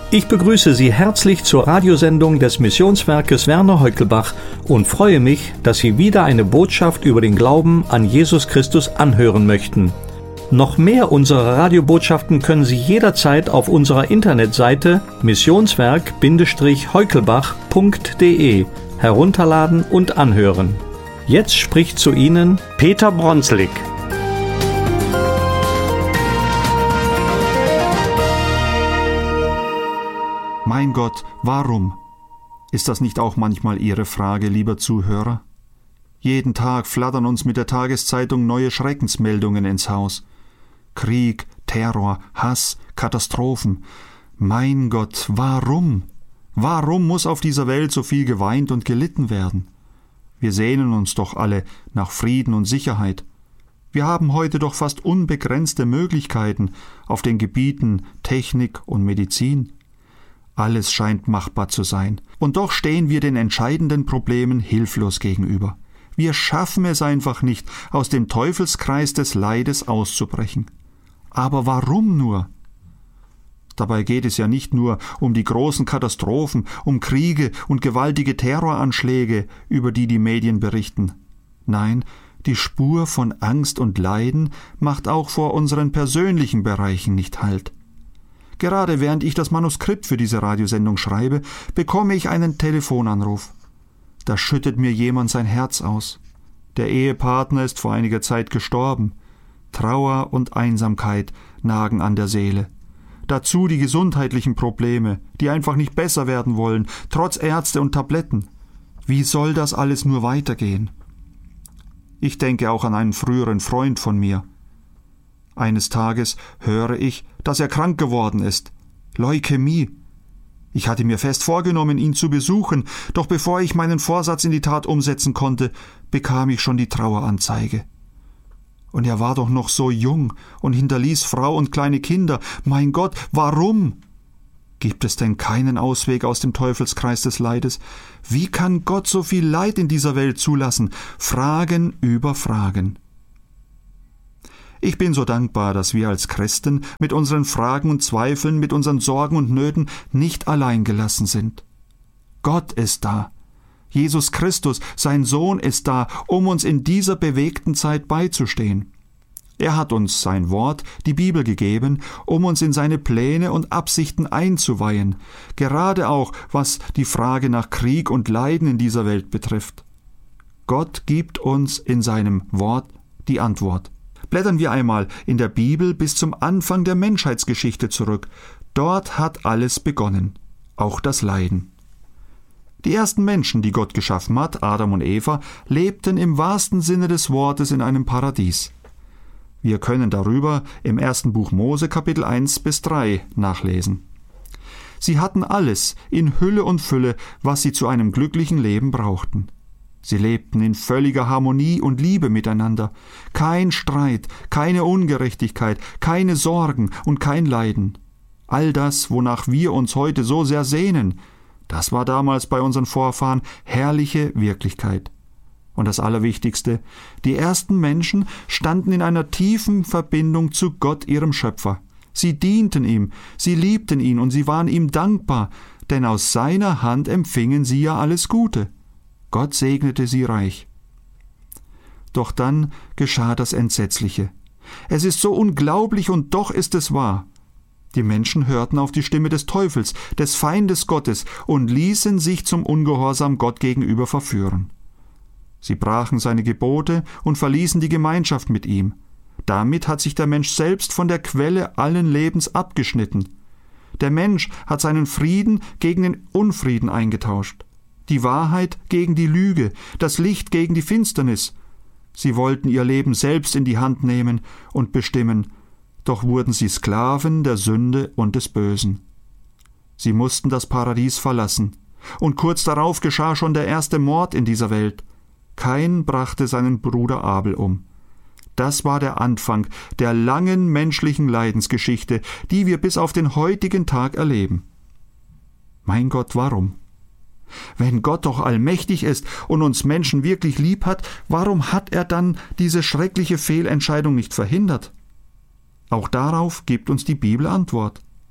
Ich begrüße Sie herzlich zur Radiosendung des Missionswerkes Werner Heukelbach und freue mich, dass Sie wieder eine Botschaft über den Glauben an Jesus Christus anhören möchten. Noch mehr unserer Radiobotschaften können Sie jederzeit auf unserer Internetseite missionswerk-heukelbach.de herunterladen und anhören. Jetzt spricht zu Ihnen Peter Bronslik. Mein Gott, warum? Ist das nicht auch manchmal Ihre Frage, lieber Zuhörer? Jeden Tag flattern uns mit der Tageszeitung neue Schreckensmeldungen ins Haus. Krieg, Terror, Hass, Katastrophen. Mein Gott, warum? Warum muss auf dieser Welt so viel geweint und gelitten werden? Wir sehnen uns doch alle nach Frieden und Sicherheit. Wir haben heute doch fast unbegrenzte Möglichkeiten auf den Gebieten Technik und Medizin. Alles scheint machbar zu sein. Und doch stehen wir den entscheidenden Problemen hilflos gegenüber. Wir schaffen es einfach nicht, aus dem Teufelskreis des Leides auszubrechen. Aber warum nur? Dabei geht es ja nicht nur um die großen Katastrophen, um Kriege und gewaltige Terroranschläge, über die die Medien berichten. Nein, die Spur von Angst und Leiden macht auch vor unseren persönlichen Bereichen nicht Halt. Gerade während ich das Manuskript für diese Radiosendung schreibe, bekomme ich einen Telefonanruf. Da schüttet mir jemand sein Herz aus. Der Ehepartner ist vor einiger Zeit gestorben. Trauer und Einsamkeit nagen an der Seele. Dazu die gesundheitlichen Probleme, die einfach nicht besser werden wollen, trotz Ärzte und Tabletten. Wie soll das alles nur weitergehen? Ich denke auch an einen früheren Freund von mir. Eines Tages höre ich, dass er krank geworden ist. Leukämie. Ich hatte mir fest vorgenommen, ihn zu besuchen, doch bevor ich meinen Vorsatz in die Tat umsetzen konnte, bekam ich schon die Traueranzeige. Und er war doch noch so jung und hinterließ Frau und kleine Kinder. Mein Gott, warum? Gibt es denn keinen Ausweg aus dem Teufelskreis des Leides? Wie kann Gott so viel Leid in dieser Welt zulassen? Fragen über Fragen. Ich bin so dankbar, dass wir als Christen mit unseren Fragen und Zweifeln, mit unseren Sorgen und Nöten nicht allein gelassen sind. Gott ist da. Jesus Christus, sein Sohn, ist da, um uns in dieser bewegten Zeit beizustehen. Er hat uns sein Wort, die Bibel, gegeben, um uns in seine Pläne und Absichten einzuweihen, gerade auch was die Frage nach Krieg und Leiden in dieser Welt betrifft. Gott gibt uns in seinem Wort die Antwort. Blättern wir einmal in der Bibel bis zum Anfang der Menschheitsgeschichte zurück. Dort hat alles begonnen, auch das Leiden. Die ersten Menschen, die Gott geschaffen hat, Adam und Eva, lebten im wahrsten Sinne des Wortes in einem Paradies. Wir können darüber im 1. Buch Mose, Kapitel 1-3 nachlesen. Sie hatten alles in Hülle und Fülle, was sie zu einem glücklichen Leben brauchten. Sie lebten in völliger Harmonie und Liebe miteinander. Kein Streit, keine Ungerechtigkeit, keine Sorgen und kein Leiden. All das, wonach wir uns heute so sehr sehnen, das war damals bei unseren Vorfahren herrliche Wirklichkeit. Und das Allerwichtigste, die ersten Menschen standen in einer tiefen Verbindung zu Gott, ihrem Schöpfer. Sie dienten ihm, sie liebten ihn und sie waren ihm dankbar, denn aus seiner Hand empfingen sie ja alles Gute. Gott segnete sie reich. Doch dann geschah das Entsetzliche. Es ist so unglaublich und doch ist es wahr. Die Menschen hörten auf die Stimme des Teufels, des Feindes Gottes, und ließen sich zum Ungehorsam Gott gegenüber verführen. Sie brachen seine Gebote und verließen die Gemeinschaft mit ihm. Damit hat sich der Mensch selbst von der Quelle allen Lebens abgeschnitten. Der Mensch hat seinen Frieden gegen den Unfrieden eingetauscht. Die Wahrheit gegen die Lüge, das Licht gegen die Finsternis. Sie wollten ihr Leben selbst in die Hand nehmen und bestimmen, doch wurden sie Sklaven der Sünde und des Bösen. Sie mussten das Paradies verlassen, und kurz darauf geschah schon der erste Mord in dieser Welt. Kain brachte seinen Bruder Abel um. Das war der Anfang der langen menschlichen Leidensgeschichte, die wir bis auf den heutigen Tag erleben. Mein Gott, warum? Wenn Gott doch allmächtig ist und uns Menschen wirklich lieb hat, warum hat er dann diese schreckliche Fehlentscheidung nicht verhindert? Auch darauf gibt uns die Bibel Antwort.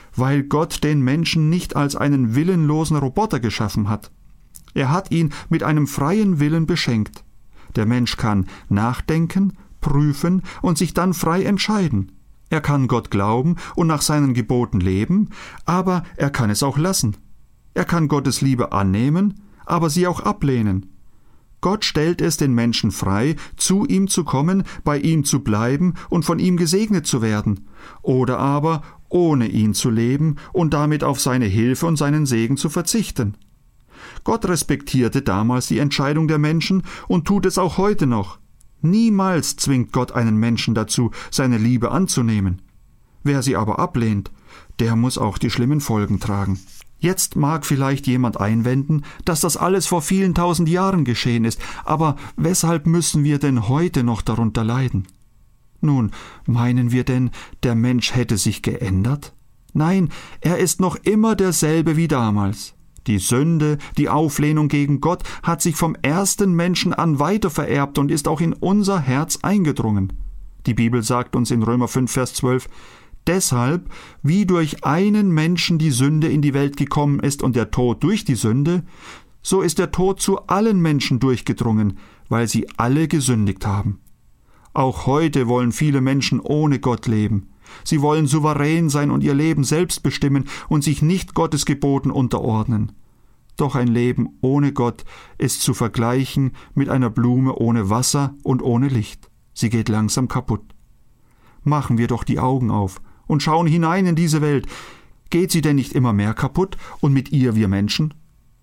weil Gott den Menschen nicht als einen willenlosen Roboter geschaffen hat. Er hat ihn mit einem freien Willen beschenkt. Der Mensch kann nachdenken, prüfen und sich dann frei entscheiden. Er kann Gott glauben und nach seinen Geboten leben, aber er kann es auch lassen. Er kann Gottes Liebe annehmen, aber sie auch ablehnen. Gott stellt es den Menschen frei, zu ihm zu kommen, bei ihm zu bleiben und von ihm gesegnet zu werden, oder aber ohne ihn zu leben und damit auf seine Hilfe und seinen Segen zu verzichten. Gott respektierte damals die Entscheidung der Menschen und tut es auch heute noch. Niemals zwingt Gott einen Menschen dazu, seine Liebe anzunehmen. Wer sie aber ablehnt, der muss auch die schlimmen Folgen tragen. Jetzt mag vielleicht jemand einwenden, dass das alles vor vielen tausend Jahren geschehen ist, aber weshalb müssen wir denn heute noch darunter leiden? Nun, meinen wir denn, der Mensch hätte sich geändert? Nein, er ist noch immer derselbe wie damals. Die Sünde, die Auflehnung gegen Gott hat sich vom ersten Menschen an weitervererbt und ist auch in unser Herz eingedrungen. Die Bibel sagt uns in Römer 5, Vers 12, Deshalb, wie durch einen Menschen die Sünde in die Welt gekommen ist und der Tod durch die Sünde, so ist der Tod zu allen Menschen durchgedrungen, weil sie alle gesündigt haben. Auch heute wollen viele Menschen ohne Gott leben. Sie wollen souverän sein und ihr Leben selbst bestimmen und sich nicht Gottes Geboten unterordnen. Doch ein Leben ohne Gott ist zu vergleichen mit einer Blume ohne Wasser und ohne Licht. Sie geht langsam kaputt. Machen wir doch die Augen auf und schauen hinein in diese Welt. Geht sie denn nicht immer mehr kaputt und mit ihr wir Menschen?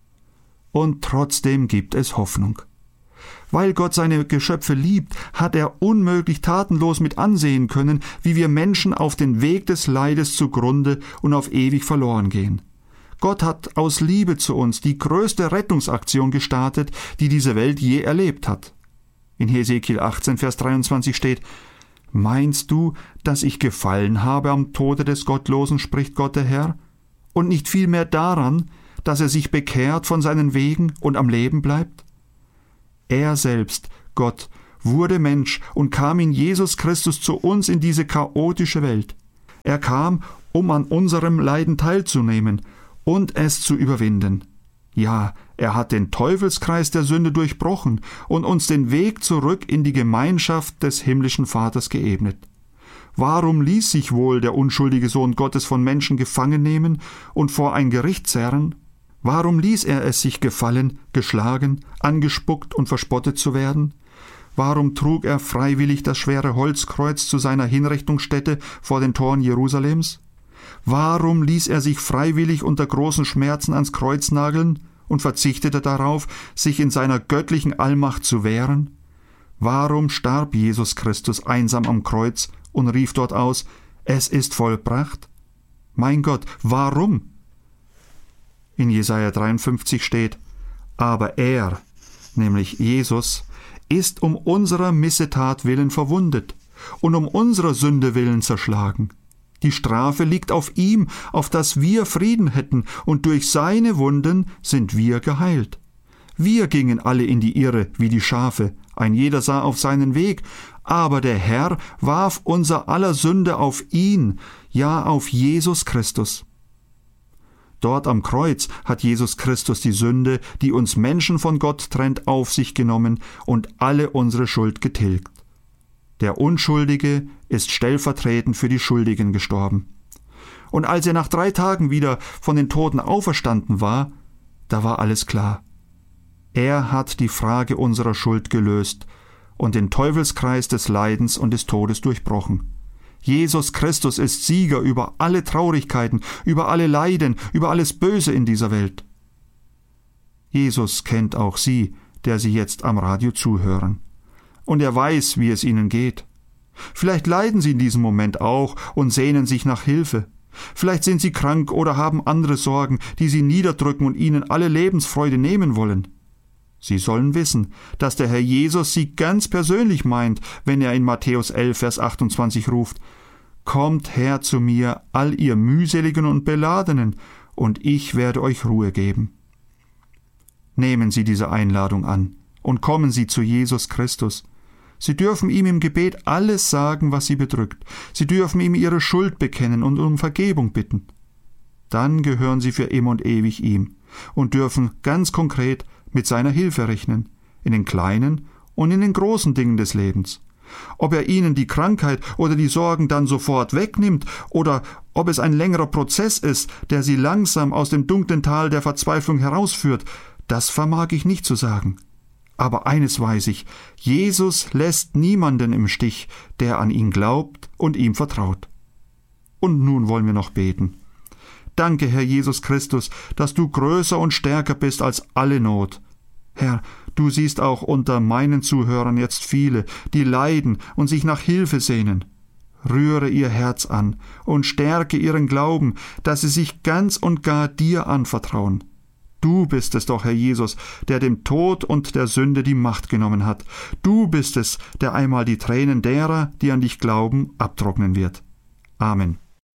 Und trotzdem gibt es Hoffnung. Weil Gott seine Geschöpfe liebt, hat er unmöglich tatenlos mit ansehen können, wie wir Menschen auf den Weg des Leides zugrunde und auf ewig verloren gehen. Gott hat aus Liebe zu uns die größte Rettungsaktion gestartet, die diese Welt je erlebt hat. In Hesekiel 18, Vers 23 steht, Meinst du, dass ich gefallen habe am Tode des Gottlosen, spricht Gott der Herr, und nicht vielmehr daran, dass er sich bekehrt von seinen Wegen und am Leben bleibt? Er selbst, Gott, wurde Mensch und kam in Jesus Christus zu uns in diese chaotische Welt. Er kam, um an unserem Leiden teilzunehmen und es zu überwinden. Ja, er hat den Teufelskreis der Sünde durchbrochen und uns den Weg zurück in die Gemeinschaft des himmlischen Vaters geebnet. Warum ließ sich wohl der unschuldige Sohn Gottes von Menschen gefangen nehmen und vor ein Gericht zerren? Warum ließ er es sich gefallen, geschlagen, angespuckt und verspottet zu werden? Warum trug er freiwillig das schwere Holzkreuz zu seiner Hinrichtungsstätte vor den Toren Jerusalems? Warum ließ er sich freiwillig unter großen Schmerzen ans Kreuz nageln und verzichtete darauf, sich in seiner göttlichen Allmacht zu wehren? Warum starb Jesus Christus einsam am Kreuz und rief dort aus, es ist vollbracht? Mein Gott, warum? In Jesaja 53 steht, aber er, nämlich Jesus, ist um unserer Missetat willen verwundet und um unserer Sünde willen zerschlagen. Die Strafe liegt auf ihm, auf dass wir Frieden hätten, und durch seine Wunden sind wir geheilt. Wir gingen alle in die Irre wie die Schafe, ein jeder sah auf seinen Weg, aber der Herr warf unser aller Sünde auf ihn, ja auf Jesus Christus. Dort am Kreuz hat Jesus Christus die Sünde, die uns Menschen von Gott trennt, auf sich genommen und alle unsere Schuld getilgt. Der Unschuldige ist stellvertretend für die Schuldigen gestorben. Und als er nach 3 Tagen wieder von den Toten auferstanden war, da war alles klar. Er hat die Frage unserer Schuld gelöst und den Teufelskreis des Leidens und des Todes durchbrochen. Jesus Christus ist Sieger über alle Traurigkeiten, über alle Leiden, über alles Böse in dieser Welt. Jesus kennt auch Sie, der Sie jetzt am Radio zuhören. Und er weiß, wie es Ihnen geht. Vielleicht leiden Sie in diesem Moment auch und sehnen sich nach Hilfe. Vielleicht sind Sie krank oder haben andere Sorgen, die Sie niederdrücken und Ihnen alle Lebensfreude nehmen wollen. Sie sollen wissen, dass der Herr Jesus Sie ganz persönlich meint, wenn er in Matthäus 11, Vers 28 ruft, »Kommt her zu mir, all ihr mühseligen und Beladenen, und ich werde euch Ruhe geben.« Nehmen Sie diese Einladung an und kommen Sie zu Jesus Christus. Sie dürfen ihm im Gebet alles sagen, was Sie bedrückt. Sie dürfen ihm Ihre Schuld bekennen und um Vergebung bitten. dann gehören sie für immer und ewig ihm und dürfen ganz konkret mit seiner Hilfe rechnen, in den kleinen und in den großen Dingen des Lebens. Ob er ihnen die Krankheit oder die Sorgen dann sofort wegnimmt oder ob es ein längerer Prozess ist, der sie langsam aus dem dunklen Tal der Verzweiflung herausführt, das vermag ich nicht zu sagen. Aber eines weiß ich, Jesus lässt niemanden im Stich, der an ihn glaubt und ihm vertraut. Und nun wollen wir noch beten. Danke, Herr Jesus Christus, dass du größer und stärker bist als alle Not. Herr, du siehst auch unter meinen Zuhörern jetzt viele, die leiden und sich nach Hilfe sehnen. Rühre ihr Herz an und stärke ihren Glauben, dass sie sich ganz und gar dir anvertrauen. Du bist es doch, Herr Jesus, der dem Tod und der Sünde die Macht genommen hat. Du bist es, der einmal die Tränen derer, die an dich glauben, abtrocknen wird. Amen.